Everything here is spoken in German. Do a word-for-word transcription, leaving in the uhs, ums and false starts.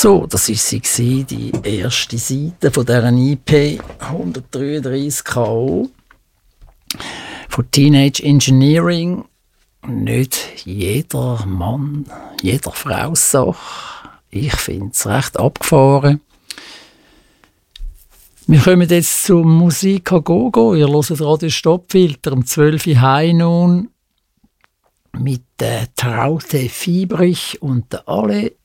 So, das war sie, gewesen, die erste Seite von dieser I P hundertdreiunddreißig K O von Teenage Engineering. Nicht jeder Mann, jeder Frau Sache. Ich finde es recht abgefahren. Wir kommen jetzt zum Musik a Gogo. Ihr hört Radio Stoppfilter um zwölf Uhr heim nun mit der Traute Fiebrich und der Ale